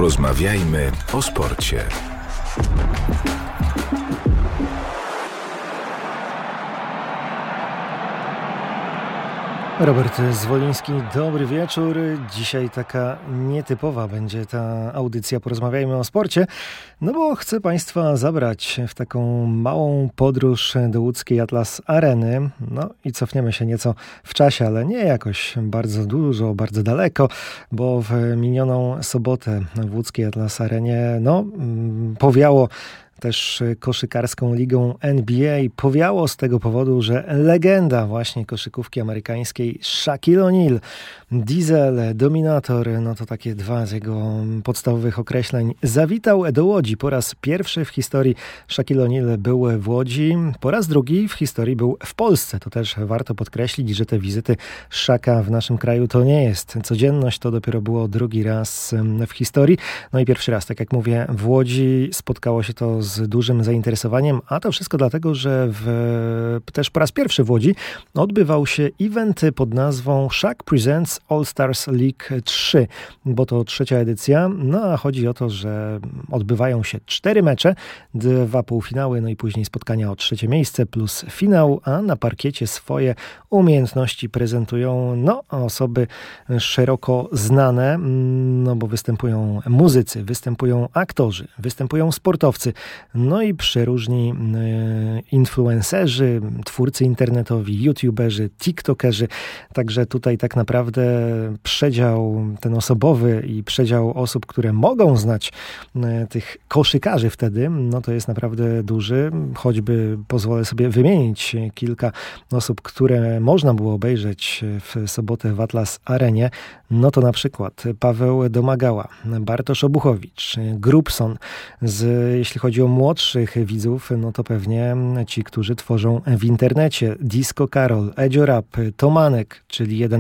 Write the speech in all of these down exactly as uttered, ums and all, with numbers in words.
Porozmawiajmy o sporcie. Robert Zwoliński, dobry wieczór. Dzisiaj taka nietypowa będzie ta audycja Porozmawiajmy o sporcie, no bo chcę Państwa zabrać w taką małą podróż do łódzkiej Atlas Areny. No i cofniemy się nieco w czasie, ale nie jakoś bardzo dużo, bardzo daleko, bo w minioną sobotę w łódzkiej Atlas Arenie no, powiało też koszykarską ligą N B A. Powiało z tego powodu, że legenda właśnie koszykówki amerykańskiej Shaquille O'Neal, Diesel, Dominator, no to takie dwa z jego podstawowych określeń, zawitał do Łodzi. Po raz pierwszy w historii Shaquille O'Neal był w Łodzi, po raz drugi w historii był w Polsce. To też warto podkreślić, że te wizyty Shaka w naszym kraju to nie jest codzienność, to dopiero było drugi raz w historii. No i pierwszy raz, tak jak mówię, w Łodzi spotkało się to z dużym zainteresowaniem, a to wszystko dlatego, że w, też po raz pierwszy w Łodzi odbywał się event pod nazwą Shaq Presents All Stars League trzy, bo to trzecia edycja, no a chodzi o to, że odbywają się cztery mecze, dwa półfinały, no i później spotkania o trzecie miejsce plus finał, a na parkiecie swoje umiejętności prezentują no osoby szeroko znane, no bo występują muzycy, występują aktorzy, występują sportowcy, no i przeróżni influencerzy, twórcy internetowi, youtuberzy, tiktokerzy. Także tutaj tak naprawdę przedział ten osobowy i przedział osób, które mogą znać tych koszykarzy wtedy, no to jest naprawdę duży. Choćby pozwolę sobie wymienić kilka osób, które można było obejrzeć w sobotę w Atlas Arenie. No to na przykład Paweł Domagała, Bartosz Obuchowicz, Grubson. Z, jeśli chodzi o młodszych widzów, no to pewnie ci, którzy tworzą w internecie. Disco Karol, Edzio Rap, Tomanek, czyli jeden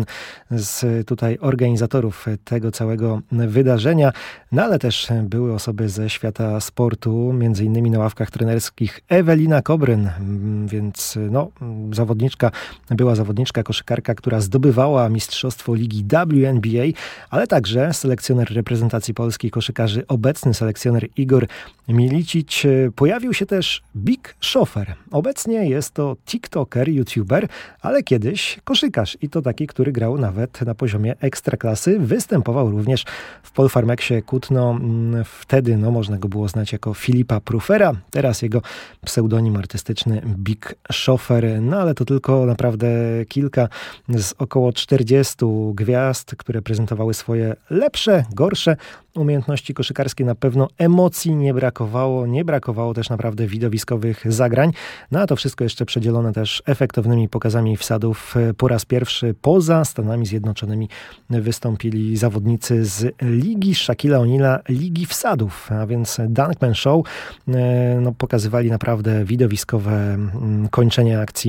z tutaj organizatorów tego całego wydarzenia, no ale też były osoby ze świata sportu, między innymi na ławkach trenerskich Ewelina Kobryn, więc no, zawodniczka, była zawodniczka, koszykarka, która zdobywała mistrzostwo ligi W N B A, ale także selekcjoner reprezentacji polskiej koszykarzy, obecny selekcjoner Igor Milicic. Pojawił się też Big Shoffer. Obecnie jest to tiktoker, youtuber, ale kiedyś koszykarz i to taki, który grał nawet na poziomie ekstraklasy. Występował również w Polfarmexie Kutno. Wtedy no, można go było znać jako Filipa Prufera. Teraz jego pseudonim artystyczny Big Shoffer. No ale to tylko naprawdę kilka z około czterdziestu gwiazd, które prezentowały swoje lepsze, gorsze umiejętności koszykarskie. Na pewno emocji nie brakowało, nie brakowało też naprawdę widowiskowych zagrań. No a to wszystko jeszcze przedzielone też efektownymi pokazami wsadów. Po raz pierwszy poza Stanami Zjednoczonymi wystąpili zawodnicy z Ligi Shaquilla O'Neala, Ligi Wsadów, a więc Dunkman Show. No, pokazywali naprawdę widowiskowe kończenie akcji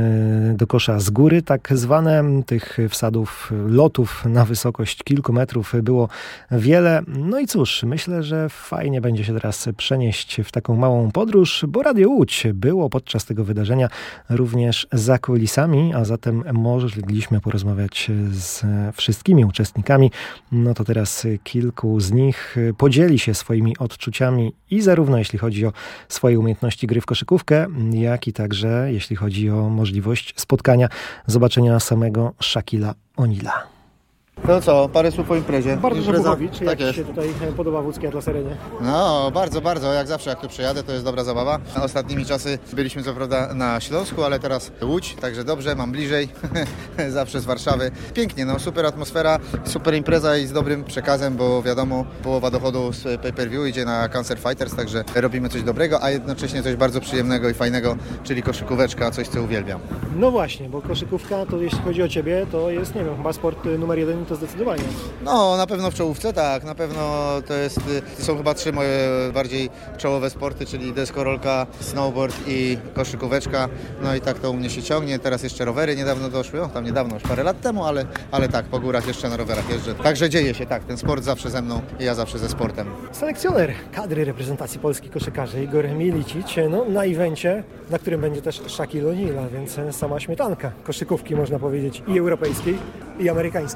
do kosza z góry, tak zwane. Tych wsadów, lotów na wysokość kilku metrów było wiele. No i cóż, myślę, że fajnie będzie się teraz przenieść w taką małą podróż, bo Radio Łódź było podczas tego wydarzenia również za kulisami, a zatem mogliśmy porozmawiać z wszystkimi uczestnikami. No to teraz kilku z nich podzieli się swoimi odczuciami i zarówno jeśli chodzi o swoje umiejętności gry w koszykówkę, jak i także jeśli chodzi o możliwość spotkania, zobaczenia samego Shaquilla O'Neala. No co, parę słów po imprezie. Bartosz Obuchowicz, jak tak Ci się tutaj podoba w łódzkiej Atlas Arenie? No, bardzo, bardzo. Jak zawsze, jak tu przyjadę, to jest dobra zabawa. Ostatnimi czasy byliśmy co prawda na Śląsku, ale teraz Łódź, także dobrze, mam bliżej. Zawsze z Warszawy. Pięknie, no, super atmosfera, super impreza i z dobrym przekazem, bo wiadomo, połowa dochodu z pay-per-view idzie na Cancer Fighters, także robimy coś dobrego, a jednocześnie coś bardzo przyjemnego i fajnego, czyli koszykóweczka, coś co uwielbiam. No właśnie, bo koszykówka to jeśli chodzi o Ciebie, to jest, nie wiem, chyba sport numer jeden, to zdecydowanie. No, na pewno w czołówce, tak, na pewno to jest, to są chyba trzy moje bardziej czołowe sporty, czyli deskorolka, snowboard i koszykóweczka, no i tak to u mnie się ciągnie, teraz jeszcze rowery niedawno doszły, o, tam niedawno, już parę lat temu, ale, ale tak, po górach jeszcze na rowerach jeżdżę, także dzieje się, tak, ten sport zawsze ze mną i ja zawsze ze sportem. Selekcjoner kadry reprezentacji polskich koszykarzy Igor Milicic, no na evencie, na którym będzie też Shaquille O'Neal, więc sama śmietanka koszykówki, można powiedzieć, i europejskiej, i amerykańskiej.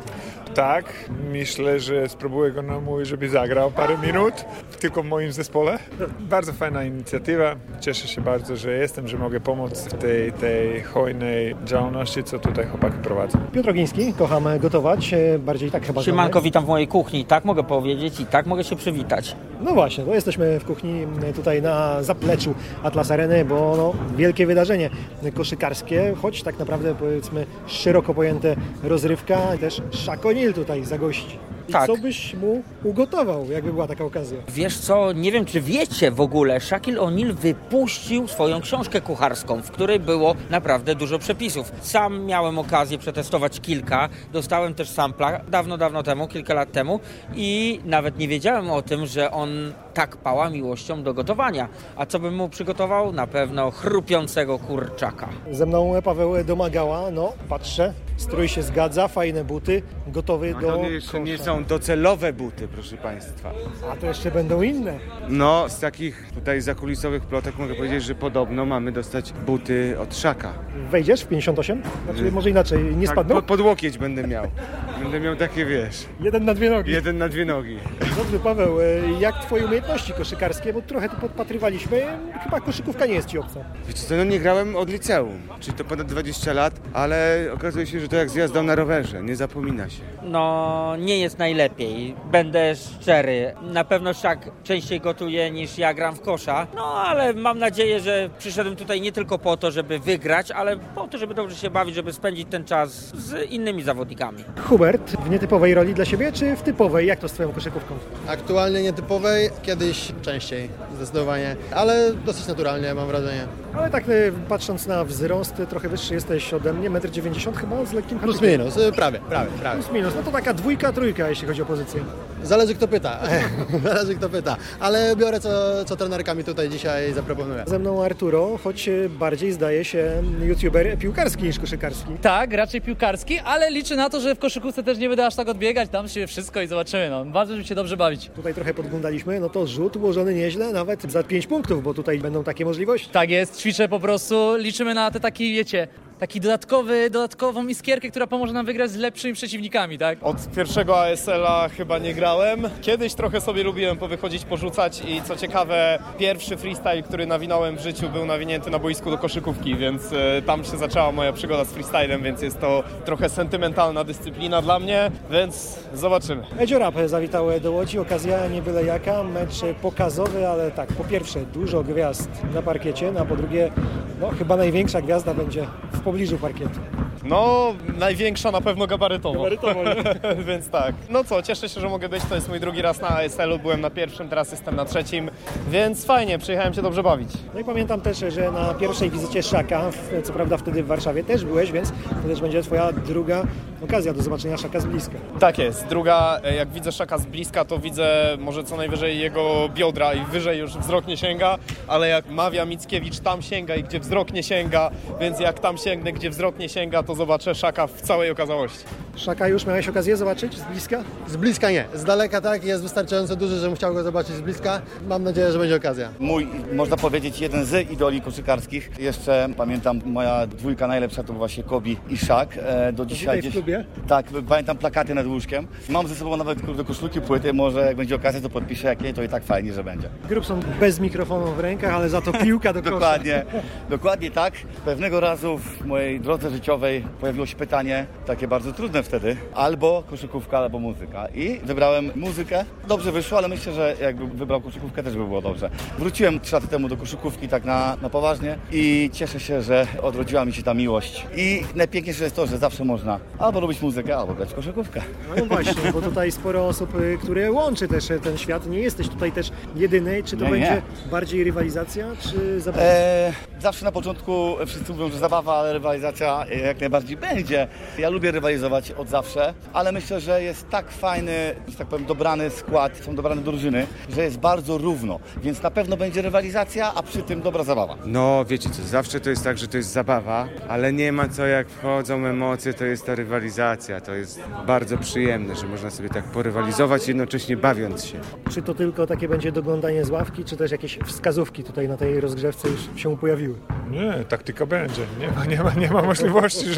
Tak, myślę, że spróbuję go namówić, żeby zagrał parę minut, tylko w moim zespole. Bardzo fajna inicjatywa. Cieszę się bardzo, że jestem, że mogę pomóc w tej, tej hojnej działalności, co tutaj chłopaki prowadzą. Piotr Ogiński, kocham gotować, bardziej tak chyba. Siemanko, witam w mojej kuchni. Tak mogę powiedzieć i tak mogę się przywitać. No właśnie, bo jesteśmy w kuchni tutaj na zapleczu Atlas Areny, bo no, wielkie wydarzenie koszykarskie, choć tak naprawdę powiedzmy szeroko pojęte rozrywka, też Shaq O'Neal tutaj zagości. I tak. Co byś mu ugotował, jakby była taka okazja? Wiesz co, nie wiem czy wiecie w ogóle, Shaquille O'Neal wypuścił swoją książkę kucharską, w której było naprawdę dużo przepisów. Sam miałem okazję przetestować kilka, dostałem też sampla dawno, dawno temu, kilka lat temu i nawet nie wiedziałem o tym, że on tak pała miłością do gotowania. A co bym mu przygotował? Na pewno chrupiącego kurczaka. Ze mną Paweł Domagała, no patrzę, strój się zgadza, fajne buty, gotowy A do to jeszcze nie kosza. są docelowe buty, proszę Państwa. A to jeszcze będą inne. No, z takich tutaj zakulisowych plotek mogę powiedzieć, że podobno mamy dostać buty od Shaq'a. Wejdziesz w pięćdziesiąt osiem? Znaczy może inaczej, nie Tak, spadną? pod, pod łokieć będę miał. Będę miał takie, wiesz, Jeden na dwie nogi. jeden na dwie nogi. Dobrze, Paweł, jak twoje umiejętności koszykarskie? Bo trochę tu podpatrywaliśmy, chyba koszykówka nie jest ci obca. Wiecie co, no nie grałem od liceum, czyli to ponad dwadzieścia lat, ale okazuje się, że to jak z jazdą na rowerze, nie zapomina się. No, nie jest najlepiej. Będę szczery. Na pewno Shaq częściej gotuje niż ja gram w kosza. No, ale mam nadzieję, że przyszedłem tutaj nie tylko po to, żeby wygrać, ale po to, żeby dobrze się bawić, żeby spędzić ten czas z innymi zawodnikami. Hubert, w nietypowej roli dla siebie, czy w typowej? Jak to z twoją koszykówką? Aktualnie nietypowej, kiedyś częściej, zdecydowanie, ale dosyć naturalnie mam wrażenie. Ale tak e, patrząc na wzrost, trochę wyższy jesteś ode mnie, metr dziewięćdziesiąt chyba z lekkim Plus haczykiem. minus, y, prawie, prawie, prawie. Plus minus, no to taka dwójka, trójka, jeśli chodzi o pozycję. Zależy kto pyta, zależy kto pyta, ale biorę co, co trenerka mi tutaj dzisiaj zaproponuje. Ze mną Arturo, choć bardziej zdaje się youtuber piłkarski niż koszykarski. Tak, raczej piłkarski, ale liczę na to, że w koszykówce też nie będę aż tak odbiegać, tam się wszystko i zobaczymy. No. Ważne, żeby się dobrze bawić. Tutaj trochę podglądaliśmy, no to rzut ułożony nieźle, nawet za pięć punktów, bo tutaj będą takie możliwości. Tak jest, ćwiczę po prostu, liczymy na te taki, wiecie, taki dodatkowy, dodatkową iskierkę, która pomoże nam wygrać z lepszymi przeciwnikami, tak? Od pierwszego A S L-a chyba nie grałem. Kiedyś trochę sobie lubiłem powychodzić, porzucać i co ciekawe, pierwszy freestyle, który nawinąłem w życiu, był nawinięty na boisku do koszykówki, więc e, tam się zaczęła moja przygoda z freestylem, więc jest to trochę sentymentalna dyscyplina dla mnie, więc zobaczymy. Edzio Rap zawitał do Łodzi, okazja nie byle jaka, mecz pokazowy, ale tak, po pierwsze dużo gwiazd na parkiecie, no a po drugie, no chyba największa gwiazda będzie w pobliżu parkietu. No, największa na pewno gabarytowo. Gabarytowo, Więc tak. No co, cieszę się, że mogę być. To jest mój drugi raz na A S L-u. Byłem na pierwszym, teraz jestem na trzecim. Więc fajnie, przyjechałem się dobrze bawić. No i pamiętam też, że na pierwszej wizycie Shaq'a, w- co prawda wtedy w Warszawie też byłeś, więc to też będzie twoja druga okazja do zobaczenia Shaq'a z bliska. Tak jest. Druga, e, jak widzę Shaq'a z bliska, to widzę może co najwyżej jego biodra i wyżej już wzrok nie sięga, ale jak mawia Mickiewicz, tam sięga i gdzie wzrok nie sięga, więc jak tam sięgnę, gdzie wzrok nie sięga, to zobaczę Shaq'a w całej okazałości. Shaq'a już miałeś okazję zobaczyć z bliska? Z bliska nie, z daleka tak, jest wystarczająco duży, żebym chciał go zobaczyć z bliska. Mam nadzieję, że będzie okazja. Mój, można powiedzieć, jeden z idoli koszykarskich. Jeszcze pamiętam, moja dwójka najlepsza to był właśnie Kobe i Shaq. E, do dzisiaj Tutaj w klubie? Tak, pamiętam plakaty nad łóżkiem. Mam ze sobą nawet do koszulki płyty, może jak będzie okazja, to podpiszę, jak nie, to i tak fajnie, że będzie. Grubson bez mikrofonu w rękach, ale za to piłka do kosza. Dokładnie, dokładnie tak. Pewnego razu w mojej drodze życiowej pojawiło się pytanie, takie bardzo trudne wtedy, albo koszykówka, albo muzyka. I wybrałem muzykę. Dobrze wyszło, ale myślę, że jakbym wybrał koszykówkę, też by było dobrze. Wróciłem trzy lata temu do koszykówki tak na, na poważnie i cieszę się, że odrodziła mi się ta miłość. I najpiękniejsze jest to, że zawsze można albo robić muzykę, albo grać w koszykówkę. No właśnie, bo tutaj sporo osób, y, które łączy też ten świat. Nie jesteś tutaj też jedyny. Czy to Nie, będzie nie. bardziej rywalizacja, czy zabawa? Eee, zawsze na początku wszyscy mówią, że zabawa, ale rywalizacja jak najbardziej będzie. Ja lubię rywalizować od zawsze, ale myślę, że jest tak fajny, że tak powiem, dobrany skład, są dobrane drużyny, że jest bardzo równo, więc na pewno będzie rywalizacja, a przy tym dobra zabawa. No wiecie co, zawsze to jest tak, że to jest zabawa, ale nie ma co jak wchodzą emocje, to jest ta rywalizacja, to jest bardzo przyjemne, że można sobie tak porywalizować jednocześnie bawiąc się. Czy to tylko takie będzie doglądanie z ławki, czy też jakieś wskazówki tutaj na tej rozgrzewce już się pojawiły? Nie, taktyka będzie. Nie ma, nie ma, nie ma możliwości, że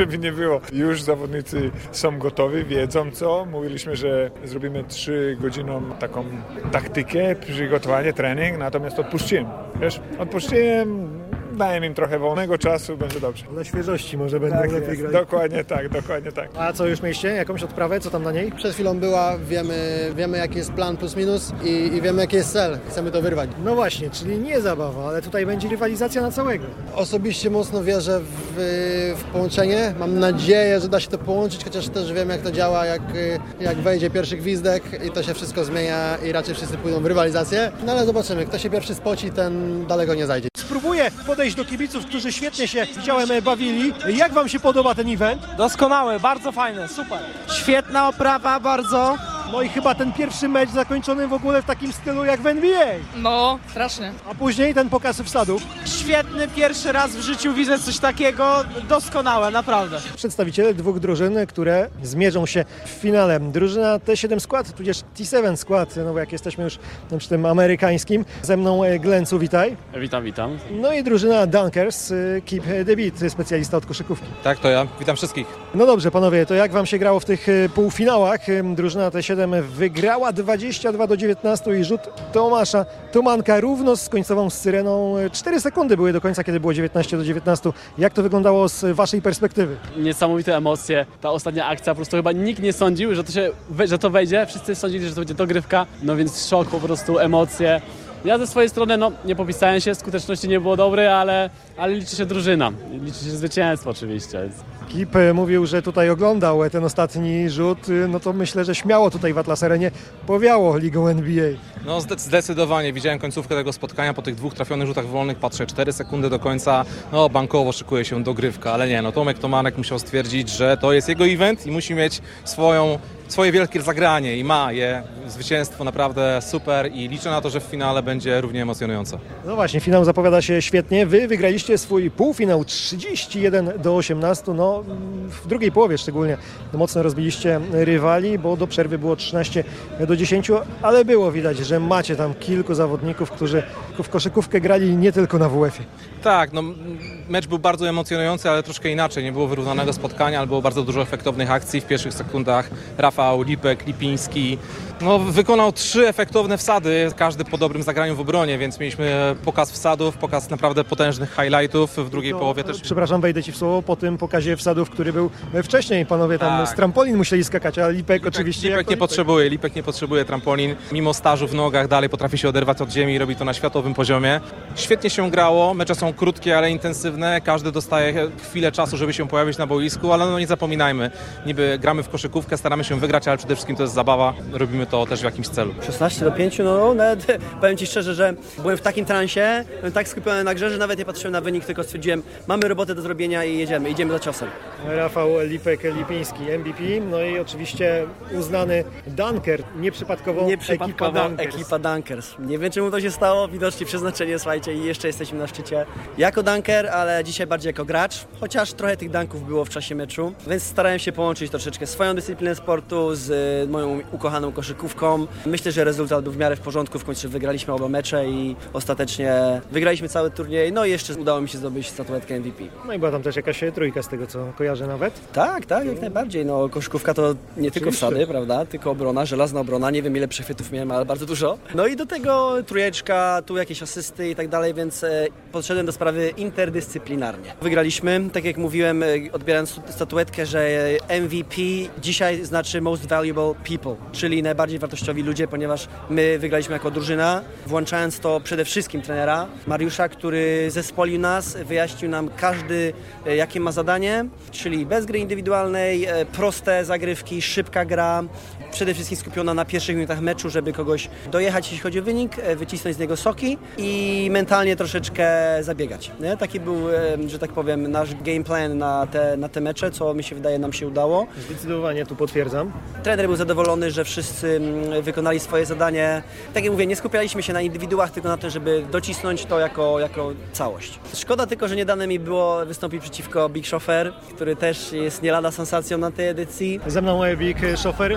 żeby nie było. Już zawodnicy są gotowi, wiedzą co. Mówiliśmy, że zrobimy trzy godziną taką taktykę, przygotowanie, trening, natomiast odpuściłem. Wiesz, odpuściłem, daję im trochę wolnego czasu, będzie dobrze. Dla świeżości może będą tak lepiej jest, grać. Dokładnie tak, dokładnie tak. A co, już mieliście jakąś odprawę? Co tam na niej? Przed chwilą była, wiemy, wiemy jaki jest plan plus minus i, i wiemy jaki jest cel. Chcemy to wyrwać. No właśnie, czyli nie zabawa, ale tutaj będzie rywalizacja na całego. Osobiście mocno wierzę w, w połączenie. Mam nadzieję, że da się to połączyć, chociaż też wiem jak to działa, jak, jak wejdzie pierwszy gwizdek i to się wszystko zmienia i raczej wszyscy pójdą w rywalizację. No ale zobaczymy, kto się pierwszy spoci, ten daleko nie zajdzie. Spróbuję podejść do kibiców, którzy świetnie się, widziałem, bawili. Jak wam się podoba ten event? Doskonałe, bardzo fajne, super. Świetna oprawa, bardzo. No i chyba ten pierwszy mecz zakończony w ogóle w takim stylu jak w N B A. No, strasznie. A później ten pokaz wsadów. Świetny, pierwszy raz w życiu widzę coś takiego, doskonałe, naprawdę. Przedstawiciele dwóch drużyn, które zmierzą się w finale. Drużyna T siedem skład, tudzież T siedem skład, no bo jak jesteśmy już przy tym amerykańskim. Ze mną Glencu, witaj. Witam, witam. No i drużyna Dunkers, Keep the Beat, specjalista od koszykówki. Tak, to ja. Witam wszystkich. No dobrze, panowie, to jak wam się grało w tych półfinałach? Drużyna T siedem wygrała dwadzieścia dwa do dziewiętnastu i rzut Tomasza Tomanka równo z końcową syreną. cztery sekundy były do końca, kiedy było dziewiętnaście do dziewiętnastu. Jak to wyglądało z waszej perspektywy? Niesamowite emocje. Ta ostatnia akcja, po prostu chyba nikt nie sądził, że to, się, że to wejdzie. Wszyscy sądzili, że to będzie dogrywka. No więc szok, po prostu emocje. Ja ze swojej strony no, nie popisałem się, skuteczności nie było dobrej, ale, ale liczy się drużyna. Liczy się zwycięstwo oczywiście. Kip mówił, że tutaj oglądał ten ostatni rzut, no to myślę, że śmiało tutaj w Atlas Arenie powiało ligą N B A. No zdecydowanie. Widziałem końcówkę tego spotkania po tych dwóch trafionych rzutach wolnych. Patrzę, cztery sekundy do końca. No bankowo szykuje się dogrywka, ale nie, no Tomek Tomanek musiał stwierdzić, że to jest jego event i musi mieć swoją, swoje wielkie zagranie i ma je. Zwycięstwo naprawdę super i liczę na to, że w finale będzie równie emocjonujące. No właśnie, finał zapowiada się świetnie. Wy wygraliście swój półfinał trzydzieści jeden do osiemnastu. No w drugiej połowie szczególnie mocno rozbiliście rywali, bo do przerwy było trzynaście do dziesięciu, ale było widać, że macie tam kilku zawodników, którzy w koszykówkę grali nie tylko na W F-ie. Tak, no mecz był bardzo emocjonujący, ale troszkę inaczej. Nie było wyrównanego spotkania, ale było bardzo dużo efektownych akcji w pierwszych sekundach. Rafał, Lipek, Lipiński. No, wykonał trzy efektowne wsady, każdy po dobrym zagraniu w obronie, więc mieliśmy pokaz wsadów, pokaz naprawdę potężnych highlightów. W drugiej to, połowie też... Przepraszam, wejdę ci w słowo, po tym pokazie wsadów, który był wcześniej, panowie tam tak. z trampolin musieli skakać, a Lipek, Lipek oczywiście... Lipek nie potrzebuje, Lipek nie potrzebuje trampolin. Mimo stażu w nogach dalej potrafi się oderwać od ziemi i robi to na światowym poziomie. Świetnie się grało, mecze są krótkie, ale intensywne. Każdy dostaje chwilę czasu, żeby się pojawić na boisku, ale no nie zapominajmy. Niby gramy w koszykówkę, staramy się wygrać, ale przede wszystkim to jest zabawa. Robimy to też w jakimś celu. szesnaście do pięciu, no nawet powiem ci szczerze, że byłem w takim transie, byłem tak skupiony na grze, że nawet nie patrzyłem na wynik, tylko stwierdziłem, mamy robotę do zrobienia i jedziemy, idziemy za ciosem. Rafał Lipek, Lipiński, M V P, no i oczywiście uznany Dunker, nieprzypadkowo, nieprzypadkowo ekipa Dunkers. Ekipa Dunkers. Nie wiem czemu to się stało, widocznie przeznaczenie, słuchajcie, i jeszcze jesteśmy na szczycie. Jako Dunker, ale dzisiaj bardziej jako gracz, chociaż trochę tych dunków było w czasie meczu, więc starałem się połączyć troszeczkę swoją dyscyplinę sportu z moją ukochaną koszykówką. Myślę, że rezultat był w miarę w porządku, w końcu wygraliśmy oba mecze i ostatecznie wygraliśmy cały turniej, no i jeszcze udało mi się zdobyć statuetkę M V P. No i była tam też jakaś trójka z tego, co kojarzę nawet. Tak, tak, jak najbardziej. No, koszykówka to nie tylko wsady, prawda, tylko obrona, żelazna obrona, nie wiem ile przechwytów miałem, ale bardzo dużo. No i do tego trójeczka, tu jakieś asysty i tak dalej, więc e, podszedłem do sprawy interdyscyplinarnie. Wygraliśmy, tak jak mówiłem, odbierając statuetkę, że M V P dzisiaj znaczy Most Valuable People, czyli najbardziej wartościowi ludzie, ponieważ my wygraliśmy jako drużyna, włączając to przede wszystkim trenera Mariusza, który zespolił nas, wyjaśnił nam każdy, jakie ma zadanie, czyli bez gry indywidualnej, proste zagrywki, szybka gra, przede wszystkim skupiona na pierwszych minutach meczu, żeby kogoś dojechać, jeśli chodzi o wynik, wycisnąć z niego soki i mentalnie troszeczkę zabiegać. Nie? Taki był, że tak powiem, nasz game plan na te, na te mecze, co mi się wydaje nam się udało. Zdecydowanie tu potwierdzam. Trener był zadowolony, że wszyscy wykonali swoje zadanie. Tak jak mówię, nie skupialiśmy się na indywiduach, tylko na tym, żeby docisnąć to jako, jako całość. Szkoda tylko, że nie dane mi było wystąpić przeciwko Big Chauffeur, który też jest nie lada sensacją na tej edycji. Ze mną Big Chauffeur, faktycznie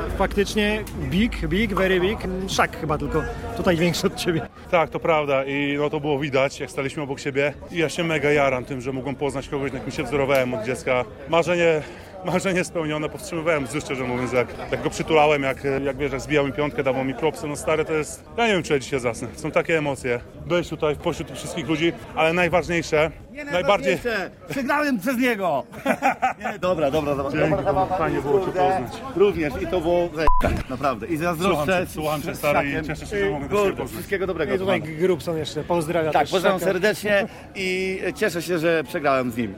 faktycznie big, big, very big. Szak chyba tylko tutaj większy od ciebie. Tak, to prawda i no to było widać, jak staliśmy obok siebie. I ja się mega jaram tym, że mogłem poznać kogoś, na kim się wzorowałem od dziecka. Marzenie... Marzenie spełnione, powstrzymywałem łzy, szczerze mówiąc, jak, jak go przytulałem, jak, jak wiesz, jak zbijał mi piątkę, dawał mi propsy, no stary, to jest, ja nie wiem, czy ja dzisiaj zasnę, są takie emocje, być tutaj pośród tych wszystkich ludzi, ale najważniejsze, nie najbardziej... Przegrałem przez niego! Nie, dobra, dobra, dobra. Dzięki, dobra, fajnie było cię poznać. Również i to było naprawdę. I zazdroszczę. Słucham cię, stary, i cieszę się, że mogę do ciebie poznać. Wszystkiego dobrego. I tutaj Grubson jeszcze pozdrawia. Tak, pozdrawiam serdecznie i cieszę się, że przegrałem z nim.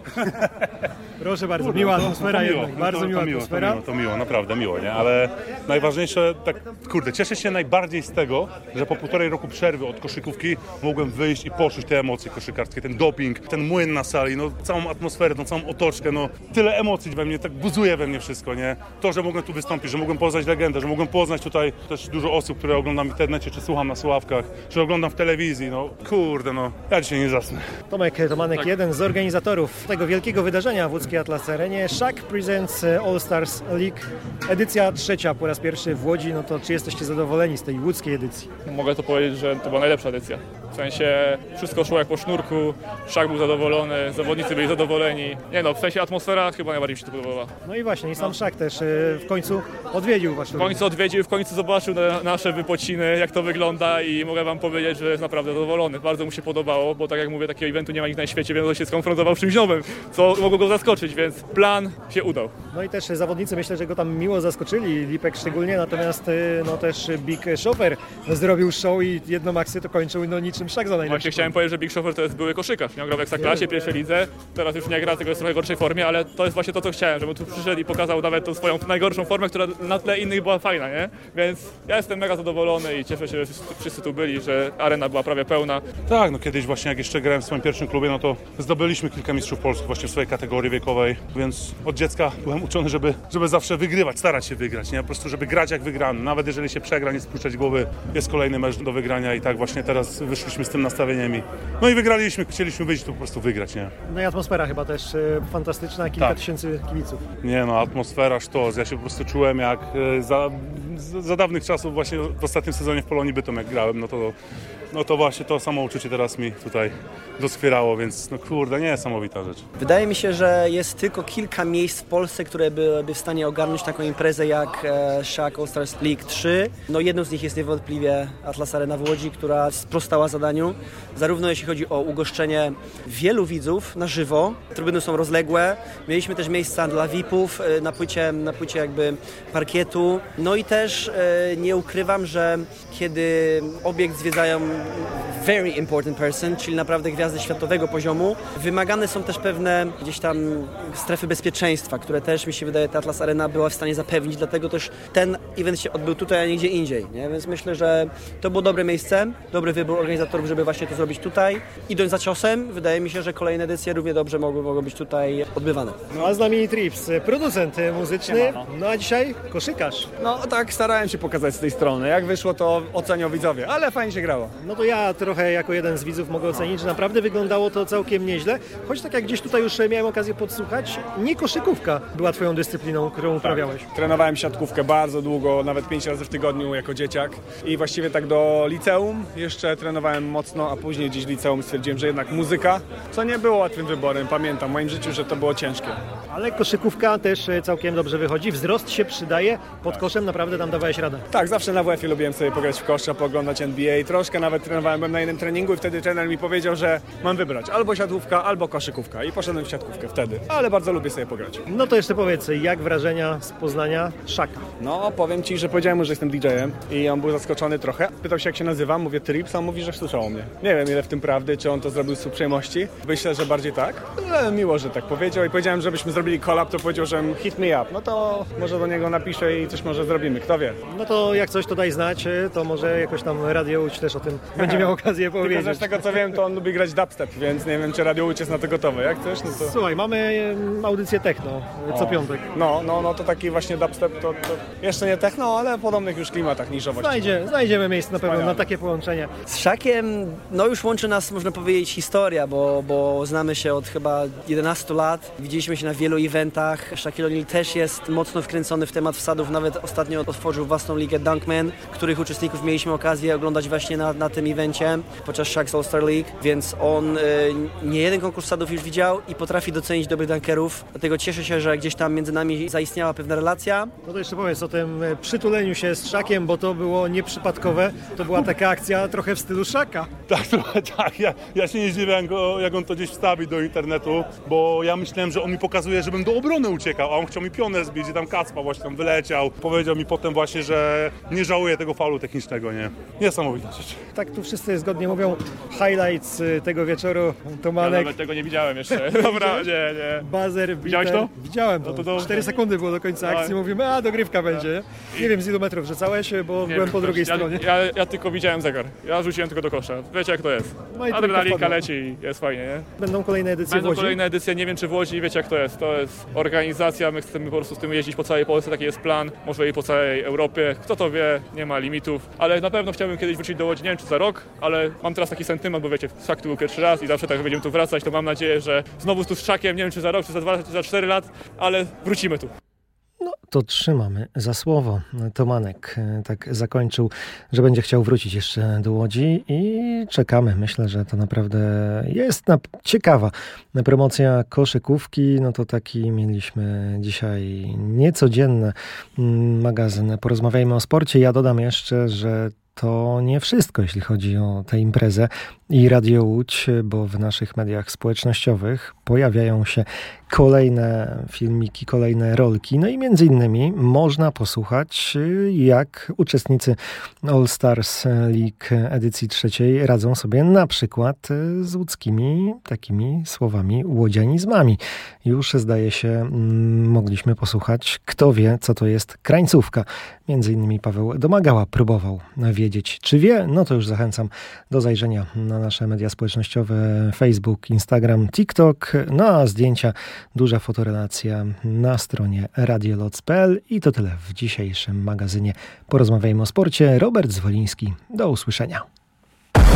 Proszę bardzo, miła atmosfera jednak, bardzo miła atmosfera. To miło, to miło, naprawdę miło, nie? Ale najważniejsze, tak, kurde, cieszę się najbardziej z tego, że po półtorej roku przerwy od koszykówki mogłem wyjść i poczuć te emocje koszykarskie, ten doping, ten młyn na sali, no całą atmosferę, no całą otoczkę, no tyle emocji we mnie, tak buzuje we mnie wszystko, nie? To, że mogłem tu wystąpić, że mogłem poznać legendę, że mogłem poznać tutaj też dużo osób, które oglądam w internecie, czy słucham na słuchawkach, czy oglądam w telewizji, no kurde, no ja dzisiaj nie zasnę. Tomek Tomanek, tak. Jeden z organizatorów tego wielkiego wydarzenia w łódzkiej Atlas Arenie, Shaq Presents All Stars League, edycja trzecia po raz pierwszy w Łodzi, no to czy jesteście zadowoleni z tej łódzkiej edycji? Mogę to powiedzieć, że to była najlepsza edycja. W sensie wszystko szło jak po sznurku, Shaq był zadowolony, zawodnicy byli zadowoleni. Nie no, w sensie atmosfera chyba najbardziej mi się to podobała. No i właśnie, i sam no. Shaq też w końcu odwiedził was. W końcu odwiedził, w końcu zobaczył nasze wypociny, jak to wygląda i mogę wam powiedzieć, że jest naprawdę zadowolony. Bardzo mu się podobało, bo tak jak mówię, takiego eventu nie ma nikt na świecie, więc on się skonfrontował z czymś nowym, co mogło go zaskoczyć, więc plan się udał. No i też zawodnicy myślę, że go tam miło zaskoczyli, Lipek szczególnie, natomiast no też Big Shoffer zrobił show i jedno maksy to kończył no niczym Shaq za najlepszy. Właśnie chciałem powiedzieć, że Big Shoffer to jest były koszykarz, miał grał w Ekstraklasie, pierwszej lidze, teraz już nie gra, tylko jest w trochę gorszej formie, ale to jest właśnie to, co chciałem, żeby tu przyszedł i pokazał nawet tą swoją najgorszą formę, która na tle innych była fajna, nie? Więc ja jestem mega zadowolony i cieszę się, że wszyscy tu byli, że arena była prawie pełna. Tak, no kiedyś właśnie jak jeszcze grałem w swoim pierwszym klubie, no to zdobyliśmy kilka mistrzów polskich właśnie w swojej kategorii wiekowej, więc od dziecka byłem uczony, żeby, żeby zawsze wygrywać, starać się wygrać, nie? Po prostu, żeby grać jak wygrany. Nawet jeżeli się przegra, nie spuszczać głowy, jest kolejny mecz do wygrania i tak właśnie teraz wyszliśmy z tym nastawieniem i no i wygraliśmy, chcieliśmy wyjść tu po prostu wygrać, nie? No i atmosfera chyba też e, fantastyczna, kilka tak. tysięcy kibiców. Nie no, atmosfera, sztos. Ja się po prostu czułem jak e, za, za dawnych czasów właśnie w ostatnim sezonie w Polonii Bytom jak grałem, no to No to właśnie to samo uczucie teraz mi tutaj doskwierało, więc no kurde, niesamowita rzecz. Wydaje mi się, że jest tylko kilka miejsc w Polsce, które byłyby w stanie ogarnąć taką imprezę jak e, Shaq All Stars League trzy. No jedną z nich jest niewątpliwie Atlas Arena w Łodzi, która sprostała zadaniu, zarówno jeśli chodzi o ugoszczenie wielu widzów na żywo, trybuny są rozległe, mieliśmy też miejsca dla V I P-ów e, na płycie, na płycie jakby parkietu, no i też e, nie ukrywam, że kiedy obiekt zwiedzają very important person, czyli naprawdę gwiazdy światowego poziomu. Wymagane są też pewne gdzieś tam strefy bezpieczeństwa, które też mi się wydaje, ta Atlas Arena była w stanie zapewnić, dlatego też ten event się odbył tutaj, a nie gdzie indziej, nie? Więc myślę, że to było dobre miejsce, dobry wybór organizatorów, żeby właśnie to zrobić tutaj. Idąc za ciosem, wydaje mi się, że kolejne edycje równie dobrze mogły, mogły być tutaj odbywane. No a z nami Trips, producent muzyczny, no a dzisiaj koszykarz. No tak, starałem się pokazać z tej strony. Jak wyszło, to ocenią widzowie, ale fajnie się grało. No to ja trochę jako jeden z widzów mogę ocenić, że naprawdę wyglądało to całkiem nieźle, choć tak jak gdzieś tutaj już miałem okazję podsłuchać, nie koszykówka była twoją dyscypliną, którą uprawiałeś. Tak. Trenowałem siatkówkę bardzo długo, nawet pięć razy w tygodniu jako dzieciak i właściwie tak do liceum jeszcze trenowałem mocno, a później gdzieś w liceum stwierdziłem, że jednak muzyka, co nie było łatwym wyborem, pamiętam w moim życiu, że to było ciężkie. Ale koszykówka też całkiem dobrze wychodzi, wzrost się przydaje, pod koszem naprawdę tam dawałeś radę. Tak, zawsze na W F-ie lubiłem sobie pograć w kosza, pooglądać N B A, troszkę nawet trenowałem na jednym treningu i wtedy trener mi powiedział, że mam wybrać albo siatkówka, albo koszykówka i poszedłem w siatkówkę wtedy, ale bardzo lubię sobie pograć. No to jeszcze powiedz, jak wrażenia z Poznania Shaq'a? No powiem Ci, że powiedziałem mu, że jestem D J-em i on był zaskoczony trochę. Pytał się jak się nazywam, mówię Trips, a on mówi, że słyszał o mnie. Nie wiem ile w tym prawdy, czy on to zrobił z uprzejmości. Myślę, że bardziej tak, ale miło, że tak powiedział i powiedziałem, żebyśmy zrobili collab, to powiedział, że hit me up. No to może do niego napiszę i coś może zrobimy, kto wie. No to jak coś to daj znać, to może jakoś tam Radio Łódź też o tym będzie miał okazję powiedzieć. Tylko z tego co wiem, to on lubi grać dubstep, więc nie wiem, czy Radio Łódź jest na to gotowe. Jak chcesz, no to... Słuchaj, mamy audycję techno co o. piątek. No, no, no to taki właśnie dubstep, to, to jeszcze nie techno, ale w podobnych już klimatach niszowości. Znajdzie, znajdziemy miejsce na pewno na takie połączenie. Z Shaqiem, no już łączy nas, można powiedzieć, historia, bo, bo znamy się od chyba jedenastu lat. Widzieliśmy się na wielu eventach. Shaquille O'Neal też jest mocno wkręcony w temat wsadów, nawet ostatnio stworzył własną ligę Dunkman, których uczestników mieliśmy okazję oglądać właśnie na, na tym evencie podczas Shaq's All-Star League, więc on y, nie jeden konkurs sadów już widział i potrafi docenić dobrych dunkerów, dlatego cieszę się, że gdzieś tam między nami zaistniała pewna relacja. No to jeszcze powiedz o tym przytuleniu się z Shaqiem, bo to było nieprzypadkowe, to była taka akcja trochę w stylu Shaqa. Tak, trochę tak. Ja, ja się nie zdziwię, jak, go, jak on to gdzieś wstawi do internetu, bo ja myślałem, że on mi pokazuje, żebym do obrony uciekał, a on chciał mi pionę zbić i tam Kacpa właśnie tam wyleciał. Powiedział mi potem właśnie, że nie żałuje tego faulu technicznego, nie? Niesamowita rzecz. Tak tu wszyscy zgodnie mówią, highlights tego wieczoru, Tomanek. Ja nawet tego nie widziałem jeszcze. Dobra, nie, nie. Buzzer, Widziałeś to? Widziałem to. No to do... cztery sekundy było do końca akcji, mówimy, a dogrywka będzie. Nie wiem z ilu metrów rzucałeś, bo nie byłem wiem, po drugiej ja, stronie. Ja, ja tylko widziałem zegar. Ja rzuciłem tylko do kosza. Wiecie jak to jest. No adrenalinka leci i jest fajnie, nie? Będą kolejne edycje Będą w Łodzi? kolejne edycje, nie wiem czy w Łodzi, wiecie jak to jest. To jest organizacja, my chcemy po prostu z tym jeździć po całej Polsce, taki jest plan. Może i po całej Europie. Kto to wie, nie ma limitów. Ale na pewno chciałbym kiedyś wrócić do Łodzi, nie wiem czy za rok, ale mam teraz taki sentyment, bo wiecie, Shaq tu był pierwszy raz i zawsze tak będziemy tu wracać, to mam nadzieję, że znowu tu z Shaqiem, nie wiem czy za rok, czy za dwa, czy za cztery lat, ale wrócimy tu. No to trzymamy za słowo. Tomanek tak zakończył, że będzie chciał wrócić jeszcze do Łodzi i czekamy. Myślę, że to naprawdę jest ciekawa promocja koszykówki. No to taki mieliśmy dzisiaj niecodzienny magazyn. Porozmawiajmy o sporcie. Ja dodam jeszcze, że to nie wszystko, jeśli chodzi o tę imprezę i Radio Łódź, bo w naszych mediach społecznościowych pojawiają się kolejne filmiki, kolejne rolki. No i między innymi można posłuchać, jak uczestnicy All Stars League edycji trzeciej radzą sobie na przykład z łódzkimi takimi słowami łodzianizmami. Już zdaje się mogliśmy posłuchać, kto wie, co to jest krańcówka. Między innymi Paweł Domagała próbował wiedzieć, czy wie. No to już zachęcam do zajrzenia na nasze media społecznościowe Facebook, Instagram, TikTok. No a zdjęcia, duża fotorelacja na stronie radioloc kropka p l i to tyle w dzisiejszym magazynie Porozmawiajmy o sporcie. Robert Zwoliński. Do usłyszenia.